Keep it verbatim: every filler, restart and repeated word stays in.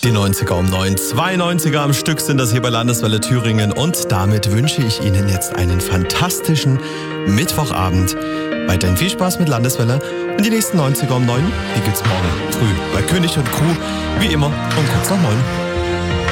Die neunziger um neun. Zwei neunziger am Stück sind das hier bei Landeswelle Thüringen. Und damit wünsche ich Ihnen jetzt einen fantastischen Mittwochabend. Weiterhin viel Spaß mit Landeswelle. Und die nächsten neunziger um neun, die gibt's morgen früh bei König und Crew. Wie immer um kurz nach neun.